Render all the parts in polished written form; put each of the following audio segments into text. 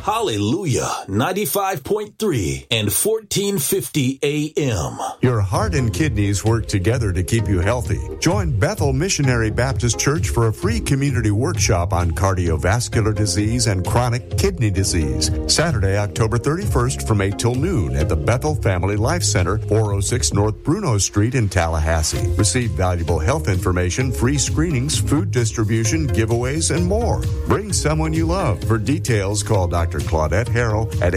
Hallelujah 95.3 and 1450 AM. Your heart and kidneys work together to keep you healthy. Join Bethel Missionary Baptist Church for a free community workshop on cardiovascular disease and chronic kidney disease. Saturday, October 31st from 8 till noon at the Bethel Family Life Center, 406 North Bruno Street in Tallahassee. Receive valuable health information, free screenings, food distribution, giveaways, and more. Bring someone you love. For details, call Dr. Claudette Harrell at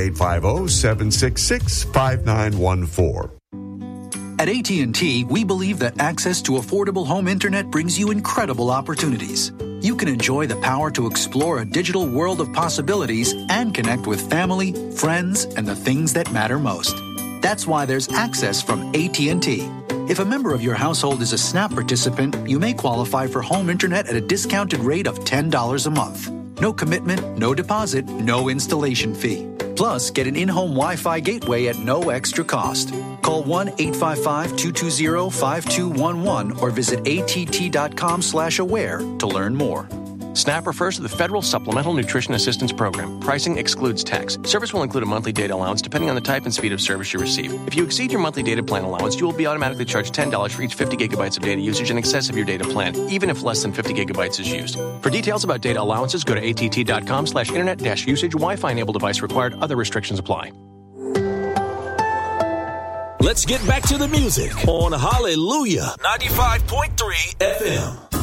850-766-5914. At AT&T, we believe that access to affordable home internet brings you incredible opportunities. You can enjoy the power to explore a digital world of possibilities and connect with family, friends, and the things that matter most. That's why there's access from AT&T. If a member of your household is a SNAP participant, you may qualify for home internet at a discounted rate of $10 a month. No commitment, no deposit, no installation fee. Plus, get an in-home Wi-Fi gateway at no extra cost. Call 1-855-220-5211 or visit att.com/aware to learn more. SNAP refers to the Federal Supplemental Nutrition Assistance Program. Pricing excludes tax. Service will include a monthly data allowance depending on the type and speed of service you receive. If you exceed your monthly data plan allowance, you will be automatically charged $10 for each 50 gigabytes of data usage in excess of your data plan, even if less than 50 gigabytes is used. For details about data allowances, go to att.com/internet-usage. Wi-Fi enabled device required. Other restrictions apply. Let's get back to the music on Hallelujah 95.3 FM.